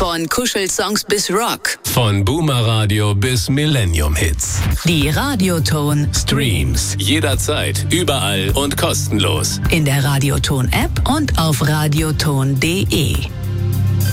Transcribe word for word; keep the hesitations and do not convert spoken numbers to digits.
Von Kuschelsongs bis Rock. Von Boomer Radio bis Millennium Hits. Die Radioton Streams. Jederzeit, überall und kostenlos. In der Radioton App und auf radioton punkt de.